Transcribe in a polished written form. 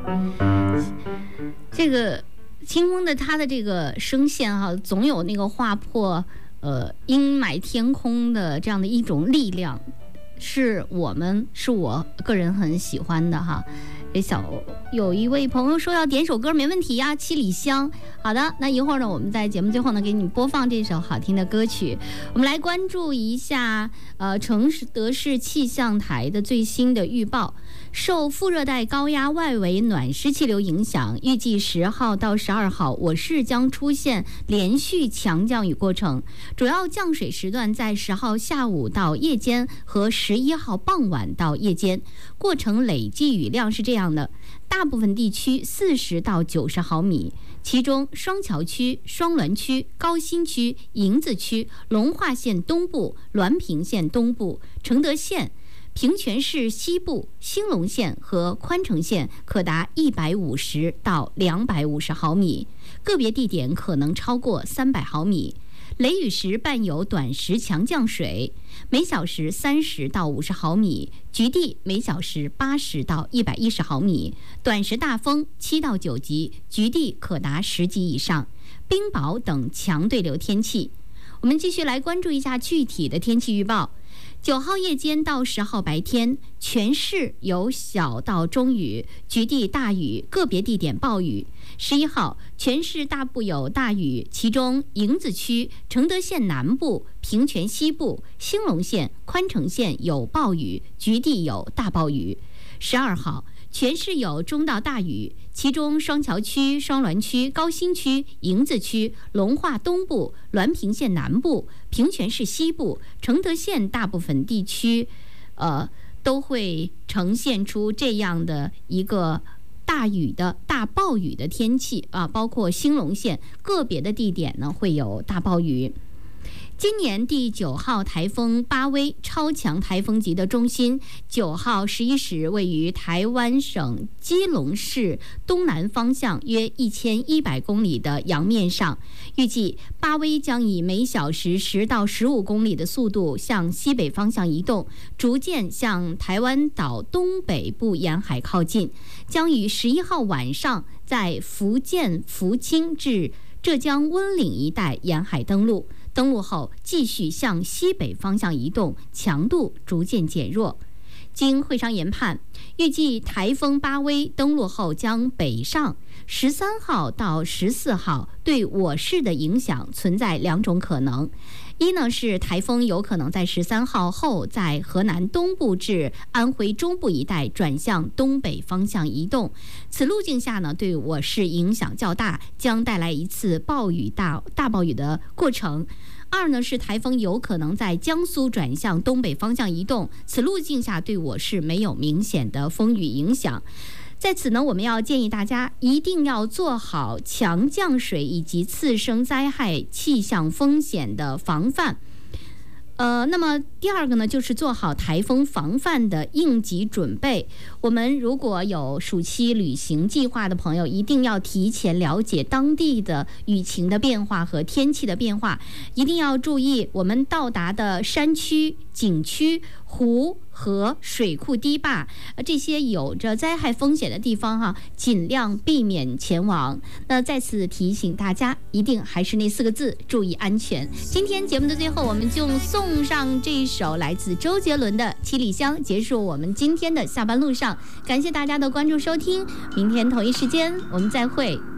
这个清风的他的这个声线哈，总有那个划破阴霾天空的这样的一种力量，是我个人很喜欢的哈。有一位朋友说要点首歌，没问题呀，七里香。好的，那一会儿呢，我们在节目最后呢，给你播放这首好听的歌曲。我们来关注一下承德市气象台的最新的预报。受副热带高压外围暖湿气流影响，预计10号到12号，我市将出现连续强降雨过程，主要降水时段在10号下午到夜间和11号傍晚到夜间，过程累计雨量是这样的：大部分地区40到90毫米，其中双桥区、双滦区、高新区、营子区、龙化县东部、滦平县东部、承德县、平泉市西部、兴隆县和宽城县可达150到250毫米，个别地点可能超过300毫米。雷雨时伴有短时强降水，每小时30到50毫米，局地每小时80到110毫米；短时大风7到9级，局地可达10级以上。冰雹等强对流天气。我们继续来关注一下具体的天气预报。9号夜间到10号白天，全市有小到中雨，局地大雨，个别地点暴雨。11号，全市大部有大雨，其中营子区、承德县南部、平泉西部、兴隆县、宽城县有暴雨，局地有大暴雨。12号，全市有中到大雨，其中双桥区、双滦区、高新区、营子区、龙化东部、滦平县南部、平泉市西部、承德县大部分地区，都会呈现出这样的一个大暴雨的天气啊，包括兴隆县个别的地点呢会有大暴雨。今年第9号台风巴威超强台风级的中心9号11时位于台湾省基隆市东南方向约1100公里的洋面上，预计巴威将以每小时10到15公里的速度向西北方向移动，逐渐向台湾岛东北部沿海靠近，将于11号晚上在福建福清至浙江温岭一带沿海登陆，登陆后继续向西北方向移动，强度逐渐减弱。经会商研判，预计台风巴威登陆后将北上，13号到14号对我市的影响存在2种可能。一呢是台风有可能在13号后在河南东部至安徽中部一带转向东北方向移动，此路径下呢对我市影响较大，将带来一次大暴雨的过程。二呢是台风有可能在江苏转向东北方向移动，此路径下对我市没有明显的风雨影响。在此呢，我们要建议大家一定要做好强降水以及次生灾害气象风险的防范。那么第二个呢，就是做好台风防范的应急准备。我们如果有暑期旅行计划的朋友，一定要提前了解当地的雨情的变化和天气的变化，一定要注意我们到达的山区、景区、湖、河、水库、堤坝，这些有着灾害风险的地方哈，尽量避免前往。那再次提醒大家，一定还是那4个字，注意安全。今天节目的最后，我们就送上这一首来自周杰伦的《七里香》，结束我们今天的下班路上。感谢大家的关注收听，明天同一时间我们再会。